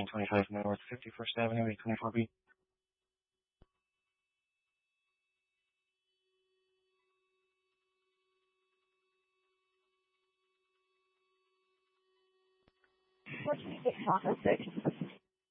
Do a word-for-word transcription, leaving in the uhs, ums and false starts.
thirteen twenty-five North fifty-first Avenue, eight twenty-four B. What's the six office six?